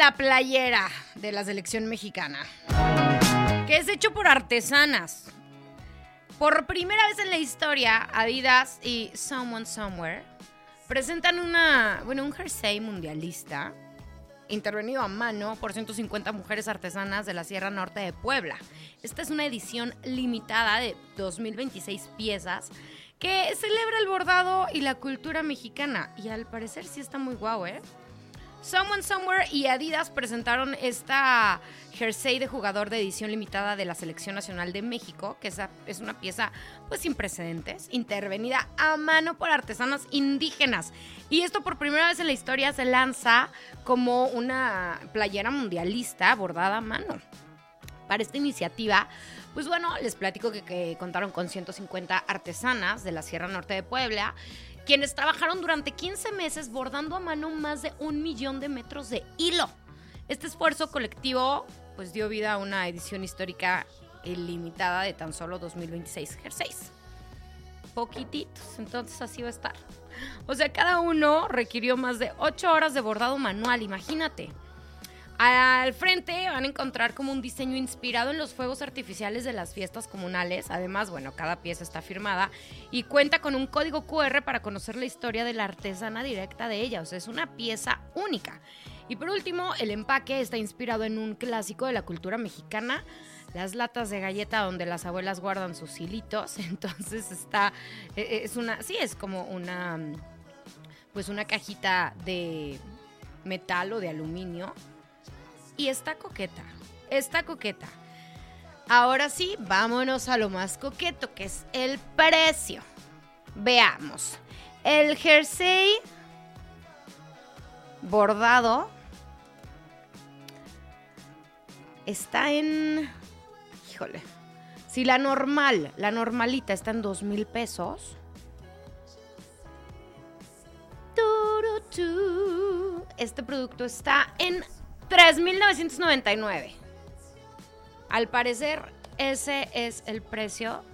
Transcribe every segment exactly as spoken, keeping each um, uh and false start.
la playera de la selección mexicana, que es hecho por artesanas. Por primera vez en la historia, Adidas y Someone Somewhere presentan una, bueno, un jersey mundialista intervenido a mano por ciento cincuenta mujeres artesanas de la Sierra Norte de Puebla. Esta es una edición limitada de dos mil veintiséis piezas que celebra el bordado y la cultura mexicana. Y al parecer sí está muy guau, ¿eh? Someone Somewhere y Adidas presentaron esta jersey de jugador de edición limitada de la Selección Nacional de México, que es una pieza pues sin precedentes, intervenida a mano por artesanas indígenas. Y esto por primera vez en la historia se lanza como una playera mundialista bordada a mano. Para esta iniciativa, pues bueno, les platico que, que contaron con ciento cincuenta artesanas de la Sierra Norte de Puebla, quienes trabajaron durante quince meses bordando a mano más de un millón de metros de hilo. Este esfuerzo colectivo pues dio vida a una edición histórica ilimitada de tan solo dos mil veintiséis jerseys. Poquititos, entonces así va a estar. O sea, cada uno requirió más de ocho horas de bordado manual, imagínate. Al frente van a encontrar como un diseño inspirado en los fuegos artificiales de las fiestas comunales. Además, bueno, cada pieza está firmada y cuenta con un código cu erre para conocer la historia de la artesana directa de ella. O sea, es una pieza única. Y por último, el empaque está inspirado en un clásico de la cultura mexicana, las latas de galleta donde las abuelas guardan sus hilitos. Entonces está, es una, sí, es como una, pues una cajita de metal o de aluminio. Y está coqueta, está coqueta. Ahora sí, vámonos a lo más coqueto, que es el precio. Veamos. El jersey bordado está en... Híjole. Si la normal, la normalita está en dos mil pesos. Este producto está en tres mil novecientos noventa y nueve. Al parecer, ese es el precio.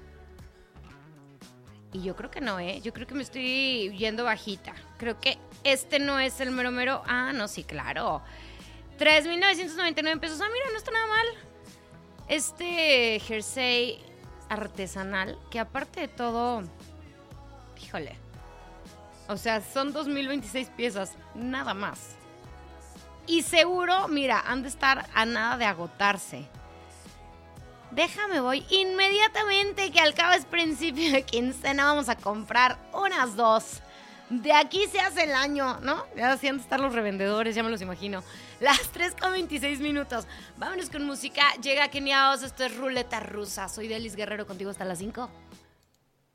Y yo creo que no, ¿eh? Yo creo que me estoy yendo bajita. Creo que este no es el mero mero. Ah, no, sí, claro. tres mil novecientos noventa y nueve pesos. Ah, mira, no está nada mal. Este jersey artesanal, que aparte de todo, híjole. O sea, son dos mil veintiséis piezas, nada más. Y seguro, mira, han de estar a nada de agotarse. Déjame, voy inmediatamente, que al cabo es principio de quincena, vamos a comprar unas dos. De aquí se hace el año, ¿no? Ya así han de estar los revendedores, ya me los imagino. Las tres con veintiséis minutos. Vámonos con música. Llega Kenia Oz, esto es Ruleta Rusa. Soy Delis Guerrero, contigo hasta las cinco.